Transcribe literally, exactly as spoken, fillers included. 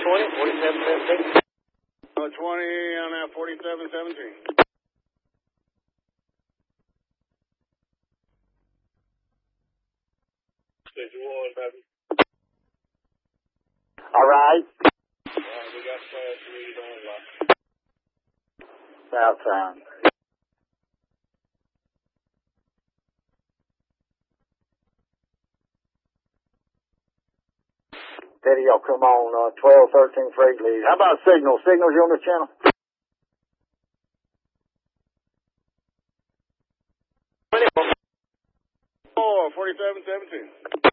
twenty, forty-seven seventeen. Uh, twenty on that forty-seven seventeen. Schedule one, baby. All right. All right, we got class three on lock. Southbound. Video, come on, uh, twelve thirteen freight lead. How about signal? Signals you on the channel? Oh, forty-seven seventeen.